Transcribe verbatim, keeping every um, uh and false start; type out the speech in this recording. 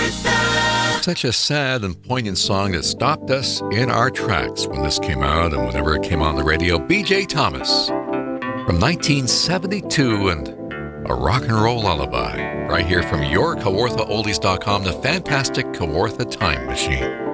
Such a sad and poignant song that stopped us in our tracks when this came out and whenever it came on the radio. B J Thomas from nineteen seventy-two and a rock and roll lullaby right here from your Kawartha Oldies dot com, the fantastic Kawartha Time Machine.